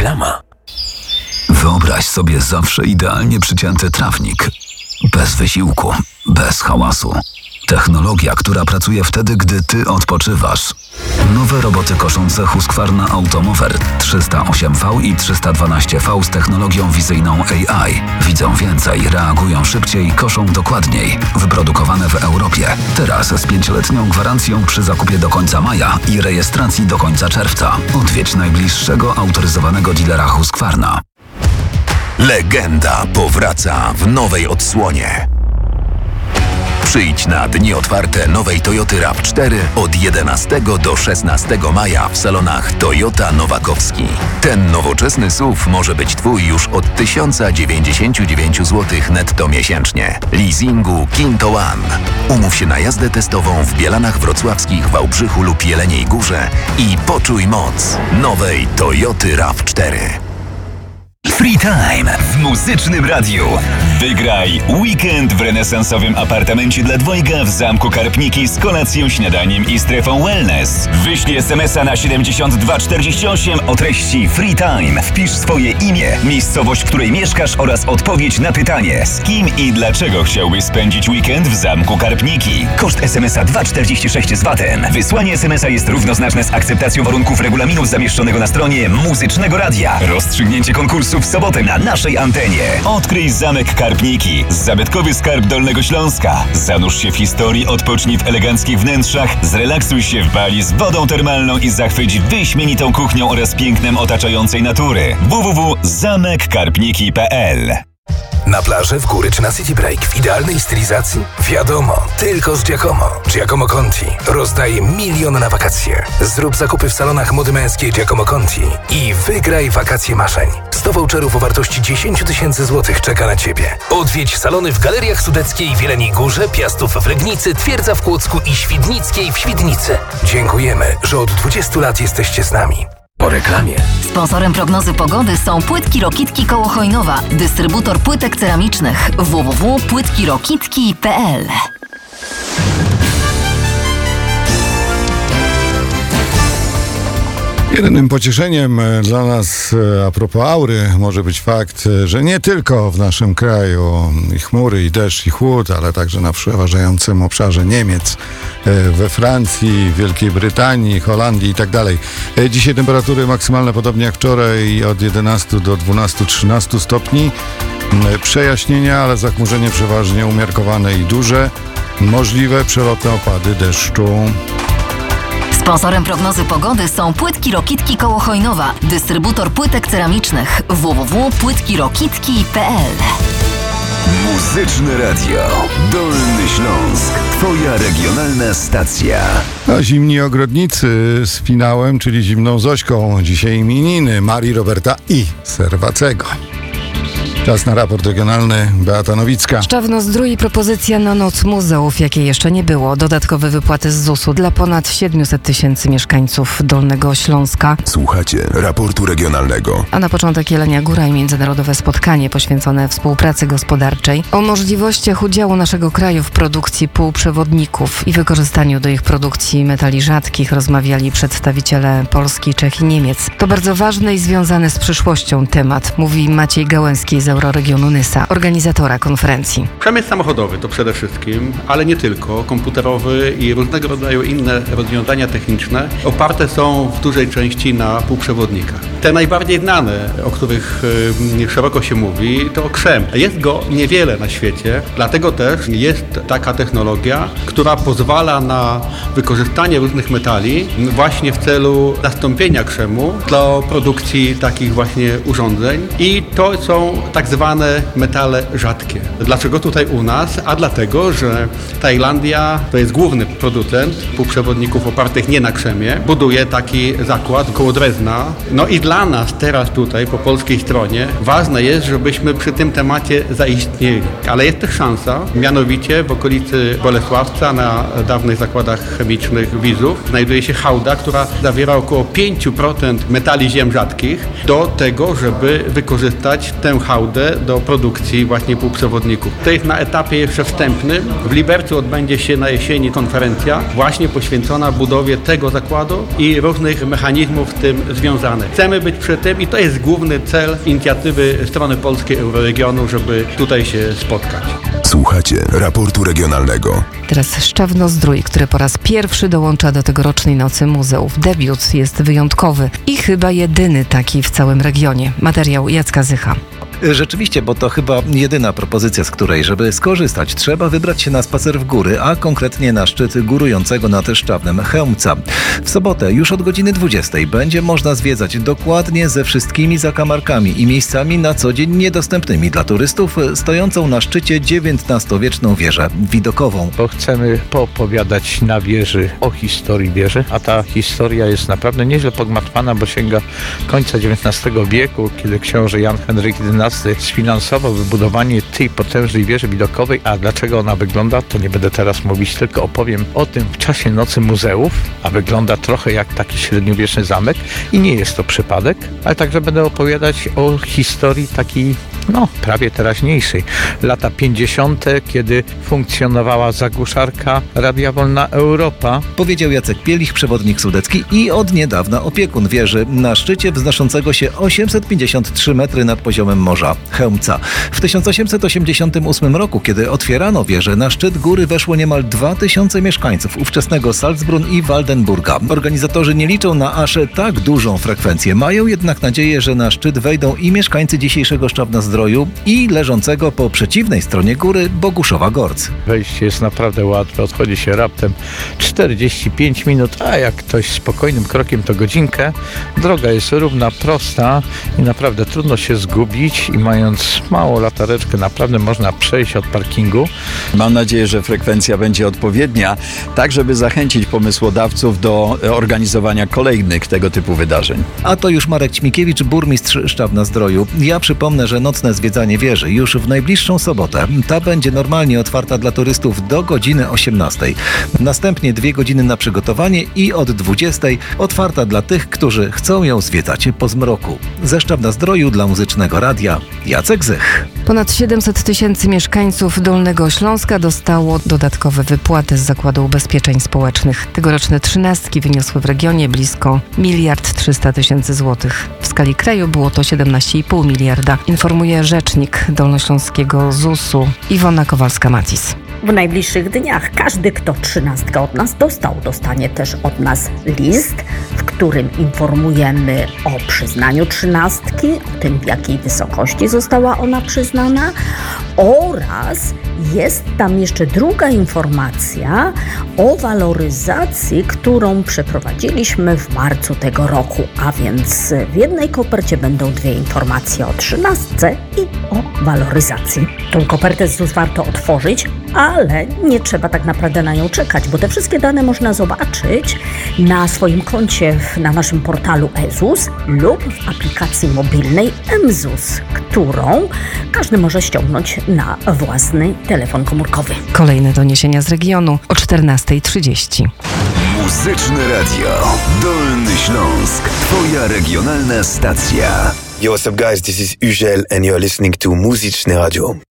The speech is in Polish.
Reklama. Wyobraź sobie zawsze idealnie przycięty trawnik. Bez wysiłku, bez hałasu. Technologia, która pracuje wtedy, gdy ty odpoczywasz. Nowe roboty koszące Husqvarna Automower 308V i 312V z technologią wizyjną AI. Widzą więcej, reagują szybciej, koszą dokładniej. Wyprodukowane w Europie. Teraz z 5-letnią gwarancją przy zakupie do końca maja i rejestracji do końca czerwca. Odwiedź najbliższego autoryzowanego dealera Husqvarna. Legenda powraca w nowej odsłonie. Przyjdź na dni otwarte nowej Toyoty RAV4 od 11 do 16 maja w salonach Toyota Nowakowski. Ten nowoczesny SUV może być Twój już od 1099 zł netto miesięcznie. Leasingu Kinto One. Umów się na jazdę testową w Bielanach Wrocławskich, Wałbrzychu lub Jeleniej Górze i poczuj moc nowej Toyoty RAV4. Free Time w Muzycznym Radiu. Wygraj weekend w renesansowym apartamencie dla dwojga w Zamku Karpniki z kolacją, śniadaniem i strefą wellness. Wyślij SMS-a na 7248 o treści Free Time. Wpisz swoje imię, miejscowość, w której mieszkasz oraz odpowiedź na pytanie, z kim i dlaczego chciałbyś spędzić weekend w Zamku Karpniki. Koszt SMS-a 2,46 z VAT-em. Wysłanie SMS-a jest równoznaczne z akceptacją warunków regulaminu zamieszczonego na stronie Muzycznego Radia. Rozstrzygnięcie konkursu w sobotę na naszej antenie. Odkryj Zamek Karpniki, zabytkowy skarb Dolnego Śląska. Zanurz się w historii, odpocznij w eleganckich wnętrzach, zrelaksuj się w bali z wodą termalną i zachwyć wyśmienitą kuchnią oraz pięknem otaczającej natury. www.zamekkarpniki.pl. Na plaży, w góry czy na City Break w idealnej stylizacji? Wiadomo, tylko z Giacomo. Giacomo Conti rozdaje milion na wakacje. Zrób zakupy w salonach mody męskiej Giacomo Conti i wygraj wakacje marzeń. 100 voucherów o wartości 10 000 złotych czeka na Ciebie. Odwiedź salony w Galeriach Sudeckiej w Jeleniej Górze, Piastów w Legnicy, Twierdza w Kłodzku i Świdnickiej w Świdnicy. Dziękujemy, że od 20 lat jesteście z nami. Po reklamie. Sponsorem prognozy pogody są Płytki Rokitki koło Chojnowa, dystrybutor płytek ceramicznych www.płytkirokitki.pl. Jedynym pocieszeniem dla nas a propos aury może być fakt, że nie tylko w naszym kraju i chmury, i deszcz, i chłód, ale także na przeważającym obszarze Niemiec, we Francji, Wielkiej Brytanii, Holandii i tak dalej. Dzisiaj temperatury maksymalne podobnie jak wczoraj od 11 do 12-13 stopni. Przejaśnienia, ale zachmurzenie przeważnie umiarkowane i duże. Możliwe przelotne opady deszczu. Sponsorem prognozy pogody są Płytki Rokitki koło Chojnowa, dystrybutor płytek ceramicznych www.płytkirokitki.pl. Muzyczne Radio. Dolny Śląsk. Twoja regionalna stacja. A zimni ogrodnicy z finałem, czyli zimną Zośką. Dzisiaj imieniny Marii, Roberta i Serwacego. Czas na raport regionalny. Beata Nowicka. Szczawno-Zdrój i propozycja na noc muzeów, jakiej jeszcze nie było. Dodatkowe wypłaty z ZUS-u dla ponad 700 000 mieszkańców Dolnego Śląska. Słuchacie raportu regionalnego. A na początek Jelenia Góra i międzynarodowe spotkanie poświęcone współpracy gospodarczej. O możliwościach udziału naszego kraju w produkcji półprzewodników i wykorzystaniu do ich produkcji metali rzadkich rozmawiali przedstawiciele Polski, Czech i Niemiec. To bardzo ważny i związany z przyszłością temat, mówi Maciej Gałęski z Euroregionu Nysa, organizatora konferencji. Przemysł samochodowy to przede wszystkim, ale nie tylko, komputerowy i różnego rodzaju inne rozwiązania techniczne oparte są w dużej części na półprzewodnikach. Te najbardziej znane, o których szeroko się mówi, to krzem. Jest go niewiele na świecie, dlatego też jest taka technologia, która pozwala na wykorzystanie różnych metali właśnie w celu zastąpienia krzemu do produkcji takich właśnie urządzeń i to są tak zwane metale rzadkie. Dlaczego tutaj u nas? A dlatego, że Tajlandia to jest główny producent półprzewodników opartych nie na krzemie. Buduje taki zakład koło Drezna. No i dla nas teraz tutaj po polskiej stronie ważne jest, żebyśmy przy tym temacie zaistnieli. Ale jest też szansa, mianowicie w okolicy Bolesławca na dawnych zakładach chemicznych Wizów znajduje się hałda, która zawiera około 5% metali ziem rzadkich do tego, żeby wykorzystać tę hałdę naprawdę do produkcji właśnie półprzewodników. To jest na etapie jeszcze wstępnym. W Libercu odbędzie się na jesieni konferencja właśnie poświęcona budowie tego zakładu i różnych mechanizmów z tym związanych. Chcemy być przy tym i to jest główny cel inicjatywy strony polskiej Euroregionu, żeby tutaj się spotkać. Słuchacie raportu regionalnego. Teraz Szczawno-Zdrój, który po raz pierwszy dołącza do tegorocznej Nocy Muzeów. Debiut jest wyjątkowy i chyba jedyny taki w całym regionie. Materiał Jacka Zycha. Rzeczywiście, bo to chyba jedyna propozycja, z której, żeby skorzystać, trzeba wybrać się na spacer w góry, a konkretnie na szczyt górującego nad Szczawnem Chełmca. W sobotę już od godziny 20 będzie można zwiedzać dokładnie ze wszystkimi zakamarkami i miejscami na co dzień niedostępnymi dla turystów, stojącą na szczycie XIX-wieczną wieżę widokową. Bo chcemy poopowiadać na wieży o historii wieży, a ta historia jest naprawdę nieźle pogmatwana, bo sięga końca XIX wieku, kiedy książę Jan Henryk XI sfinansował wybudowanie tej potężnej wieży widokowej. A dlaczego ona wygląda, to nie będę teraz mówić, tylko opowiem o tym w czasie Nocy Muzeów, a wygląda trochę jak taki średniowieczny zamek i nie jest to przypadek, ale także będę opowiadać o historii takiej prawie teraźniejszej. Lata 50., kiedy funkcjonowała zagłuszarka Radia Wolna Europa. Powiedział Jacek Pielich, przewodnik sudecki i od niedawna opiekun wieży na szczycie wznoszącego się 853 metry nad poziomem morza Chełmca. W 1888 roku, kiedy otwierano wieżę, na szczyt góry weszło niemal 2000 mieszkańców ówczesnego Salzbrunn i Waldenburga. Organizatorzy nie liczą na aż tak dużą frekwencję. Mają jednak nadzieję, że na szczyt wejdą i mieszkańcy dzisiejszego Szczawna-Zdroju i leżącego po przeciwnej stronie góry Boguszowa-Gorc. Wejście jest naprawdę łatwe, odchodzi się raptem 45 minut, a jak ktoś spokojnym krokiem to godzinkę. Droga jest równa, prosta i naprawdę trudno się zgubić i mając małą latareczkę naprawdę można przejść od parkingu. Mam nadzieję, że frekwencja będzie odpowiednia, tak żeby zachęcić pomysłodawców do organizowania kolejnych tego typu wydarzeń. A to już Marek Ćmikiewicz, burmistrz Szczawna-Zdroju. Ja przypomnę, że nocne zwiedzanie wieży już w najbliższą sobotę. Ta będzie normalnie otwarta dla turystów do godziny 18. Następnie 2 godziny na przygotowanie i od 20 otwarta dla tych, którzy chcą ją zwiedzać po zmroku. Ze Szczawna-Zdroju dla Muzycznego Radia Jacek Zych. Ponad 700 tysięcy mieszkańców Dolnego Śląska dostało dodatkowe wypłaty z Zakładu Ubezpieczeń Społecznych. Tegoroczne 13 wyniosły w regionie blisko 1 300 000 złotych. W skali kraju było to 17,5 miliarda, informuje rzecznik dolnośląskiego ZUS-u Iwona Kowalska-Macis. W najbliższych dniach każdy, kto 13 od nas dostał, dostanie też od nas list, w którym informujemy o przyznaniu 13, o tym, w jakiej wysokości została ona przyznana, oraz jest tam jeszcze druga informacja o waloryzacji, którą przeprowadziliśmy w marcu tego roku, a więc w jednej kopercie będą 2 informacje o 13 i o waloryzacji. Tą kopertę z ZUS warto otworzyć, ale nie trzeba tak naprawdę na nią czekać, bo te wszystkie dane można zobaczyć na swoim koncie na naszym portalu eZUS lub w aplikacji mobilnej mZUS, którą każdy może ściągnąć na własny telefon komórkowy. Kolejne doniesienia z regionu o 14:30. Muzyczne Radio Dolny Śląsk. Twoja regionalna stacja. Yo, what's up guys? This is Ugel and you're listening to Muzyczne Radio.